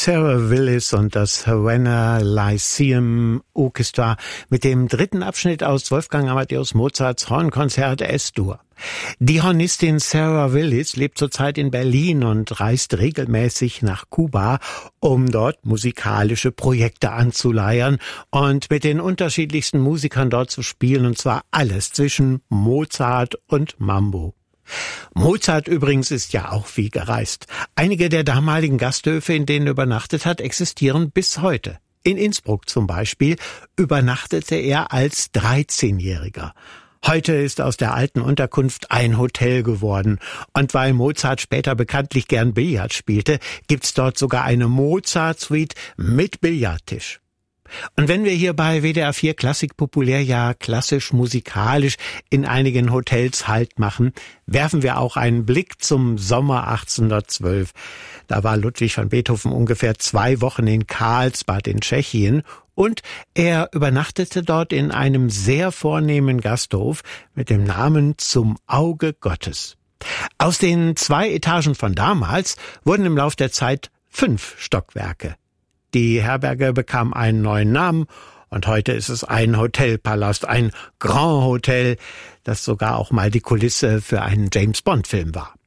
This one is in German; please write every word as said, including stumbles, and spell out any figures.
Sarah Willis und das Havana Lyceum Orchestra mit dem dritten Abschnitt aus Wolfgang Amadeus Mozarts Hornkonzert Es-Dur. Die Hornistin Sarah Willis lebt zurzeit in Berlin und reist regelmäßig nach Kuba, um dort musikalische Projekte anzuleiern und mit den unterschiedlichsten Musikern dort zu spielen, und zwar alles zwischen Mozart und Mambo. Mozart übrigens ist ja auch viel gereist. Einige der damaligen Gasthöfe, in denen er übernachtet hat, existieren bis heute. In Innsbruck zum Beispiel übernachtete er als dreizehnjähriger. Heute ist aus der alten Unterkunft ein Hotel geworden. Und weil Mozart später bekanntlich gern Billard spielte, gibt's dort sogar eine Mozart-Suite mit Billardtisch. Und wenn wir hier bei W D R vier Klassik populär ja klassisch musikalisch in einigen Hotels Halt machen, werfen wir auch einen Blick zum Sommer achtzehnhundertzwölf. Da war Ludwig van Beethoven ungefähr zwei Wochen in Karlsbad in Tschechien und er übernachtete dort in einem sehr vornehmen Gasthof mit dem Namen Zum Auge Gottes. Aus den zwei Etagen von damals wurden im Lauf der Zeit fünf Stockwerke. Die Herberge bekam einen neuen Namen und heute ist es ein Hotelpalast, ein Grand Hotel, das sogar auch mal die Kulisse für einen James-Bond-Film war.